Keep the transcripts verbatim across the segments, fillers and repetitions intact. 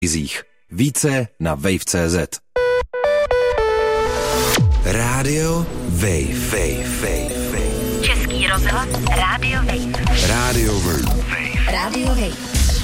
Více na wave tečka cé zet. Rádio Wave. Wave, Wave, Wave. Český rozhlas Rádio Wave. Rádio Wave. Rádio Wave.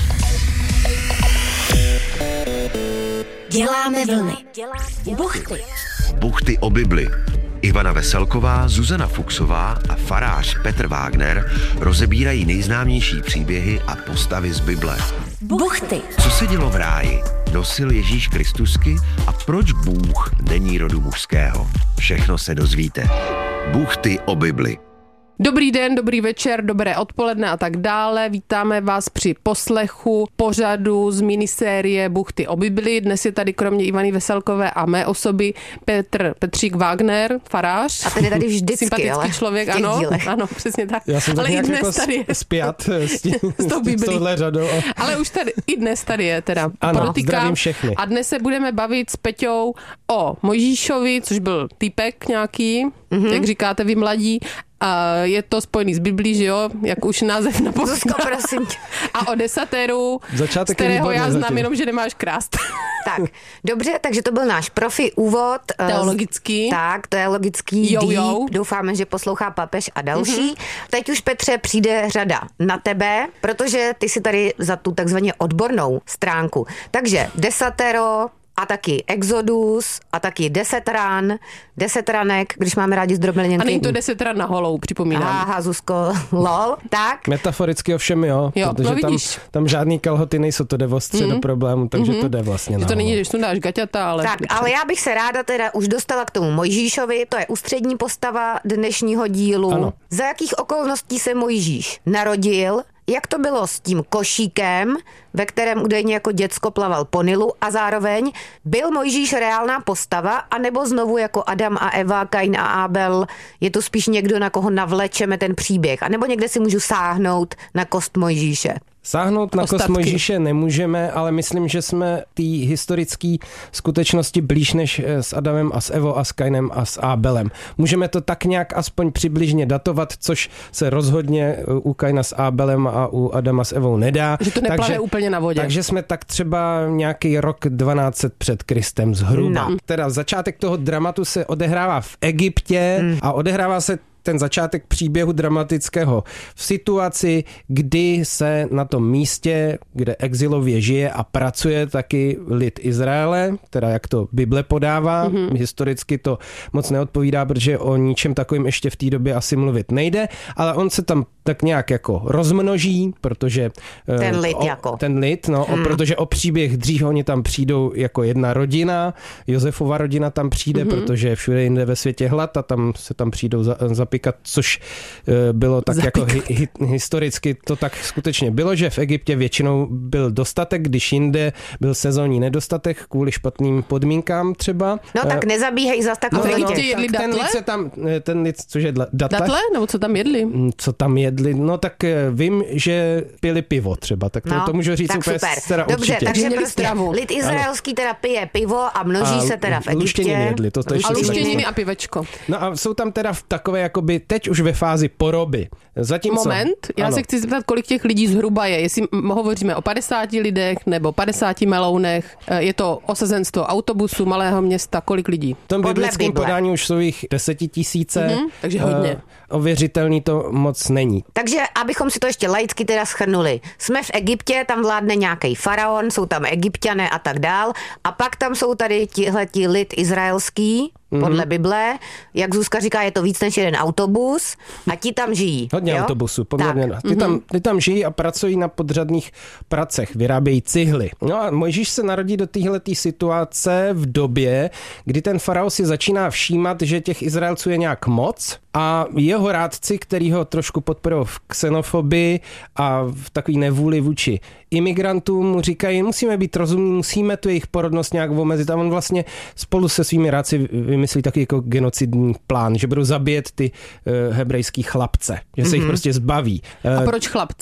Děláme vlny. Buchty. Buchty o Bibli. Ivana Veselková, Zuzana Fuchsová a farář Petr Wagner rozebírají nejznámější příběhy a postavy z Bible. Buchty. Co se dělo v ráji? Nosil Ježíš Kristusky a proč Bůh není rodu mužského? Všechno se dozvíte. Buchty o Bibli. Dobrý den, dobrý večer, dobré odpoledne a tak dále. Vítáme vás při poslechu pořadu z minisérie Buchty o Bibli. Dnes je tady kromě Ivany Veselkové a mé osoby Petr Petřík Wagner, farář. A ten je tady vždycky, sympatický ale člověk, ano, ano, přesně tak. Já jsem ale i dnes jako tady je spjat s, tím, s tou Biblí. S touhle řadou. Ale už tady, i dnes tady je teda. Ano, podotýkám. zdravím všechny. A dnes se budeme bavit s Peťou o Mojžíšovi, což byl týpek nějaký, mm-hmm. jak říkáte vy mladí. A je to spojený s Biblí, že jo, jak už název napovídá. Zuzko, prosím tě. A o desateru, začátek z kterého já znám zatím. jenom, že nemáš krást. Tak, dobře, takže to byl náš profi úvod. Teologický. Tak, teologický Jo, deep. jo. Doufáme, že poslouchá papež a další. Mm-hmm. Teď už, Petře, přijde řada na tebe, protože ty jsi tady za tu takzvaně odbornou stránku. Takže desatero, a taky Exodus, a taky deset ran, deset ranek, když máme rádi zdrobnělněnky. A není to deset ran na holou, připomínám. Aha, Zuzko, lol, tak. Metaforicky ovšem jo, jo protože no tam, tam žádný kalhoty nejsou, to jde ostře mm. do problému, takže mm-hmm. to jde vlastně na na to není, když tu dáš gaťata, ale... Tak, ale já bych se ráda teda už dostala k tomu Mojžíšovi, to je ústřední postava dnešního dílu. Ano. Za jakých okolností se Mojžíš narodil? Jak to bylo s tím košíkem, ve kterém údajně jako děcko plaval po Nilu, a zároveň byl Mojžíš reálná postava, anebo znovu jako Adam a Eva, Kain a Abel, je to spíš někdo, na koho navlečeme ten příběh, anebo někde si můžu sáhnout na kost Mojžíše? Sáhnout na Ostatky. kost Mojžíše nemůžeme, ale myslím, že jsme té historické skutečnosti blíž než s Adamem a s Evou a s Kainem a s Abelem. Můžeme to tak nějak aspoň přibližně datovat, což se rozhodně u Kaina s Abelem a u Adama s Evou nedá. Že to neplave takže, úplně na vodě. Takže jsme tak třeba nějaký rok dvanáct set před Kristem zhruba. No. Teda začátek toho dramatu se odehrává v Egyptě mm. a odehrává se ten začátek příběhu dramatického v situaci, kdy se na tom místě, kde exilově žije a pracuje taky lid Izraele, teda jak to Bible podává, mm-hmm. historicky to moc neodpovídá, protože o ničem takovým ještě v té době asi mluvit nejde, ale on se tam tak nějak jako rozmnoží, protože... Ten lid o, jako. Ten lid, no, hmm. o, protože o příběh dřív oni tam přijdou jako jedna rodina, Josefova rodina tam přijde, hmm. protože všude jinde ve světě hlad a tam se tam přijdou za, zapíkat, což uh, bylo tak Zapíkat. jako hi, hi, historicky to tak skutečně bylo, že v Egyptě většinou byl dostatek, když jinde byl sezónní nedostatek kvůli špatným podmínkám třeba. No tak nezabíhej zas tak. No, v Egyptě no, jedli tak ten datle? lid se tam, ten lid, cože datle? Datle? Nebo co tam jedli? Co tam jedli? No tak vím, že pili pivo třeba, tak to, no, to můžu říct tak úplně super. teda Dobře, určitě. takže Měli prostě stravu. lid izraelský teda pije pivo a množí a se teda v Egyptě. luštěniny jedli, to, to A ještě luštěniny a pivečko. No a jsou tam teda v takové jakoby teď už ve fázi poroby. Zatímco, Moment, já ano. se chci zeptat, kolik těch lidí zhruba je. Jestli hovoříme o padesáti lidech nebo padesáti melounech, je to osazenstvo autobusu, malého města, kolik lidí? V tom Podle biblickém Bible. podání už jsou jich desetitisíce. Mhm, takže hodně. Uh, ověřitelný to moc není. Takže abychom si to ještě laicky teda shrnuli. Jsme v Egyptě, tam vládne nějaký faraon, jsou tam Egypťané a tak dál. A pak tam jsou tady tihleti lid izraelský, podle mm-hmm. Bible. Jak Zuzka říká, je to víc než jeden autobus a ti tam žijí. Hodně jo? autobusů, poměrně. Tak. Ty, mm-hmm. tam, ty tam žijí a pracují na podřadných pracech, vyrábějí cihly. No a Mojžíš se narodí do téhletý situace v době, kdy ten faraon si začíná všímat, že těch Izraelců je nějak moc a jeho rádci, který ho trošku podporují v xenofobii a v takový nevůli vůči imigrantům, mu říkají, musíme být rozumní, musíme tu jejich porodnost nějak omezit a on vlastně spolu se svými rádci vymyslí takový jako genocidní plán, že budou zabíjet ty uh, hebrejský chlapce, že se mm-hmm. jich prostě zbaví. A proč chlapce?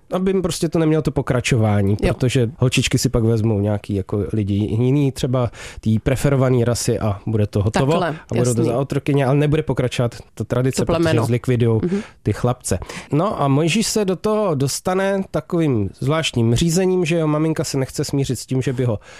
aby jim prostě to nemělo to pokračování, Jo. protože holčičky si pak vezmou nějaký jako lidi jiný, třeba tý preferovaný rasy a bude to hotovo. Takhle, a budou to jasný. za otrokyně, ale nebude pokračovat ta tradice, To plemeno. protože zlikvidujou mm-hmm. ty chlapce. No a Mojžíš se do toho dostane takovým zvláštním řízením, že jo, maminka se nechce smířit s tím, že by ho